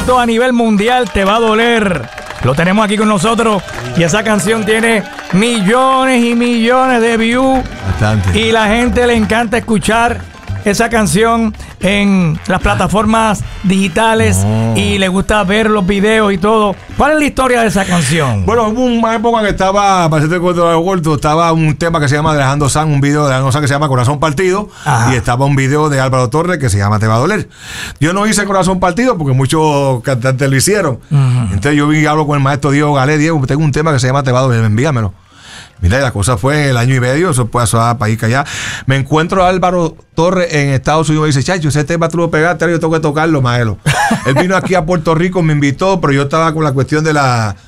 éxito a nivel mundial, Te Va a Doler. Lo tenemos aquí con nosotros y esa canción tiene millones y millones de views. Bastante. Y la gente le encanta escuchar esa canción en las plataformas digitales y le gusta ver los videos y todo. ¿Cuál es la historia de esa canción? Bueno, hubo una época que estaba, para hacerte cuento de algo corto, estaba un tema que se llama de Alejandro Sanz, un video de Alejandro Sanz que se llama Corazón Partido. Ajá. Y estaba un video de Álvaro Torres que se llama Te Va a Doler. Yo no hice Corazón Partido porque muchos cantantes lo hicieron. Entonces yo vi y hablo con el maestro Diego Galé. Diego, tengo un tema que se llama Te Va a Doler, envíamelo. Mira, la cosa fue el año y medio, eso pasó a país que allá. Me encuentro a Álvaro Torres en Estados Unidos y dice, chacho, ese tema tú lo pegaste, ahora yo tengo que tocarlo, maelo. Él vino aquí a Puerto Rico, me invitó, pero yo estaba con la cuestión de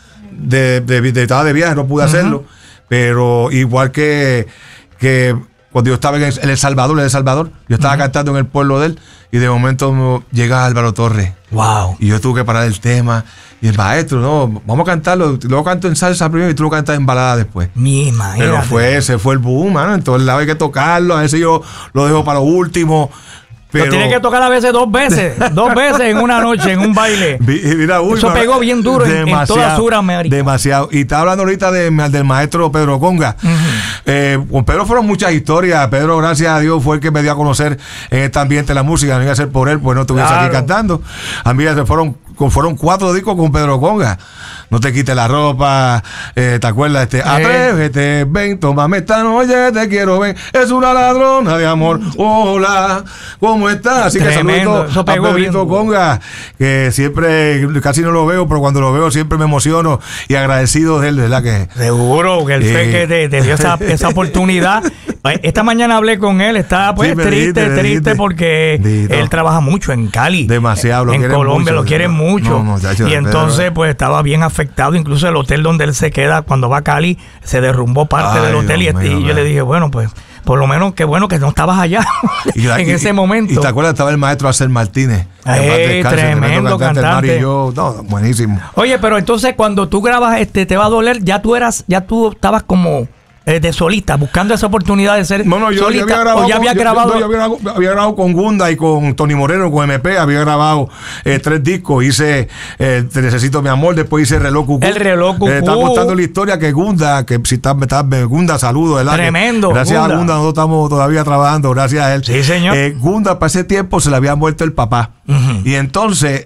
estaba de viaje, no pude hacerlo. Pero igual que cuando yo estaba en El Salvador, yo estaba cantando en el pueblo de él y de momento llega Álvaro Torres. Wow. Y yo tuve que parar el tema. Y el maestro, no, vamos a cantarlo. Luego canto en salsa primero y tú lo cantas en balada después. Pero ese fue el boom, mano. En todos lados hay que tocarlo. A veces yo lo dejo para lo último. Pero lo tiene que tocar a veces dos veces en una noche, en un baile. Mira, eso pegó bien duro en toda Sudamérica. Demasiado. Y está hablando ahorita del maestro Pedro Conga. Con Pedro fueron muchas historias. Pedro, gracias a Dios, fue el que me dio a conocer en este ambiente la música. No iba a ser por él, pues no estuviese aquí cantando. A mí fueron 4 discos con Pedro Conga. No te quites la ropa, ¿te acuerdas? Atrévete, ven, tómame esta noche, te quiero, ven. Es una ladrona de amor. Hola, ¿cómo estás? Así que saludos a Pedrito Conga, que siempre, casi no lo veo, pero cuando lo veo siempre me emociono y agradecido de él, ¿verdad? Que seguro que él fue que te dio esa oportunidad. Esta mañana hablé con él, está pues triste porque él trabaja mucho en Cali. Demasiado, en Colombia, lo quieren mucho. Y entonces pues estaba bien afectado, incluso el hotel donde él se queda cuando va a Cali se derrumbó parte del hotel. Y yo le dije, bueno, pues por lo menos qué bueno que no estabas allá en ese momento. Y te acuerdas, estaba el maestro Acer Martínez. Tremendo cantante. Buenísimo. Oye, pero entonces cuando tú grabas Te Va a Doler, ya tú estabas como de solista, buscando esa oportunidad de ser solista. Yo había grabado con Gunda y con Tony Moreno, con MP, había grabado 3 discos. Hice Te Necesito Mi Amor, después hice Reloj Cucú. El Reloj Cucú. Está contando la historia que Gunda, que si está Gunda, saludos, ¿verdad? Tremendo. Gracias a Gunda, nosotros estamos todavía trabajando, gracias a él. Sí, señor. Gunda, para ese tiempo se le había muerto el papá. Y entonces,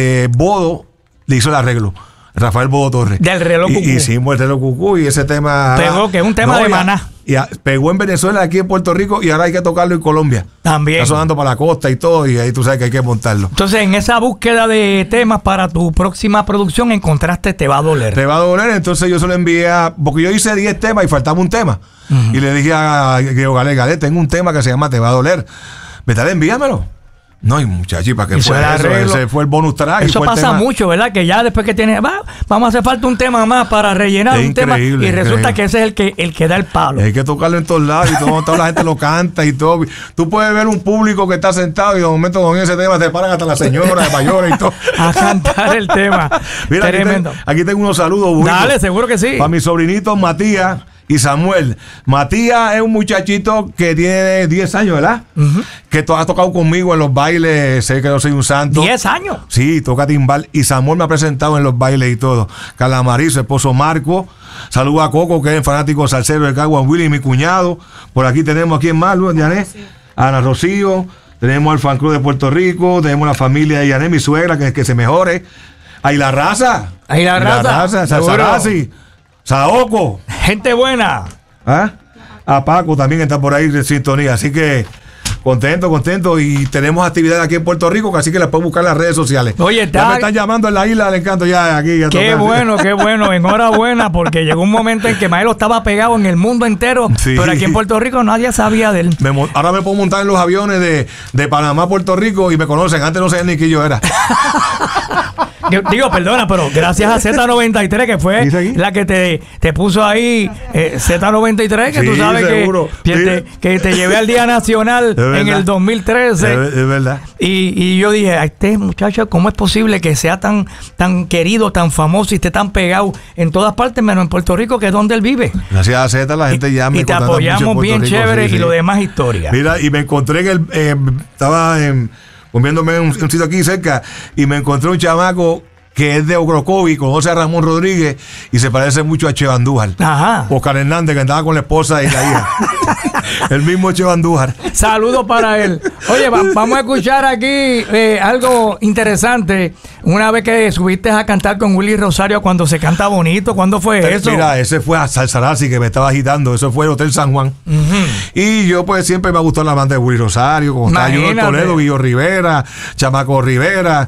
Bodo le hizo el arreglo. Rafael Bodo Torres. Del Reloj Cucú. Hicimos el Reloj Cucú y ese tema pegó, que es un tema de Maná. Y pegó en Venezuela, aquí en Puerto Rico, y ahora hay que tocarlo en Colombia. También. Está sonando para la costa y todo, y ahí tú sabes que hay que montarlo. Entonces, en esa búsqueda de temas para tu próxima producción, encontraste Te Va a Doler. Te Va a Doler, entonces yo se lo envié porque yo hice 10 temas y faltaba un tema. Y le dije a Diego Galé, tengo un tema que se llama Te Va a Doler. Vete, envíamelo. No, y muchachi, ¿para qué fue eso? Ese fue el bonus track. Eso pasa mucho, ¿verdad? Que ya después que tienes, vamos a hacer falta un tema más para rellenar un tema. Y resulta que ese es el que da el palo. Hay que tocarlo en todos lados y toda la gente lo canta y todo. Tú puedes ver un público que está sentado y de momento con ese tema te paran hasta la señora de mayores y todo. A cantar el tema. Mira, tremendo. Aquí tengo unos saludos bonitos. Dale, seguro que sí. Para mis sobrinitos Matías y Samuel. Matías es un muchachito que tiene 10 años, ¿verdad? Que ha tocado conmigo en los bailes. Sé que yo soy un santo. ¿10 años? Sí, toca timbal. Y Samuel me ha presentado en los bailes y todo. Calamarí, su esposo Marco. Saluda a Coco, que es el fanático salsero de Caguas Willy, mi cuñado. Por aquí tenemos aquí en Marlon, Yané. Ana Rocío. Tenemos al fan club de Puerto Rico. Tenemos la familia de Yané, mi suegra, que se mejore. Ahí la raza. Sarasi. Saoco. Gente buena. A Paco también está por ahí de sintonía. Así que contento. Y tenemos actividad aquí en Puerto Rico, así que las pueden buscar en las redes sociales. Oye, ya me están llamando en la isla del encanto ya aquí. Ya qué bueno. Enhorabuena, porque llegó un momento en que Maelo estaba pegado en el mundo entero, pero aquí en Puerto Rico nadie sabía de él. Ahora me puedo montar en los aviones de Panamá a Puerto Rico y me conocen. Antes no sabían ni quién yo era. Digo, perdona, pero gracias a Z93, que fue la que te puso ahí, Z93, que tú sabes que te llevé al Día Nacional en el 2013. Es verdad. Y yo dije, a este muchacho, ¿cómo es posible que sea tan querido, tan famoso y esté tan pegado en todas partes, menos en Puerto Rico, que es donde él vive? Gracias a Z la gente ya me y te apoyamos bien Rico, chévere y lo demás historia. Mira, y me encontré estaba comiéndome en un sitio aquí cerca, y me encontré un chamaco que es de Orocovi, conoce a Ramón Rodríguez y se parece mucho a Cheo Andújar. Ajá. Oscar Hernández, que andaba con la esposa y la hija. El mismo Cheo Andújar. Saludos para él. Oye, vamos a escuchar aquí algo interesante. Una vez que subiste a cantar con Willy Rosario cuando se canta bonito, ¿cuándo fue eso? Mira, ese fue a Salsarazzi, que me estaba agitando. Eso fue el Hotel San Juan. Y yo pues siempre me ha gustado la banda de Willy Rosario, como está Junior Toledo, Guillo Rivera, Chamaco Rivera,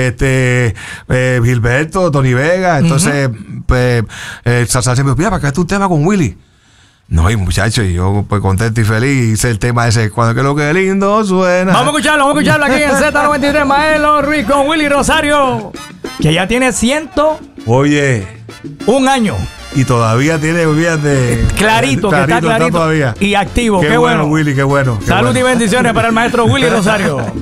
Gilberto, Tony Vega. Entonces, pues, Salsarazzi me dijo, mira, para acá es tu tema con Willy. No, y muchachos, y yo pues contento y feliz hice el tema ese, cuando que lo que lindo suena. Vamos a escucharlo aquí en Z93, Maelo Ruiz con Willy Rosario, que ya tiene 101 años. Y todavía tiene, fíjate, clarito, que está clarito todavía. Y activo, qué bueno. Willy, qué bueno. Salud y bendiciones para el maestro Willy Rosario.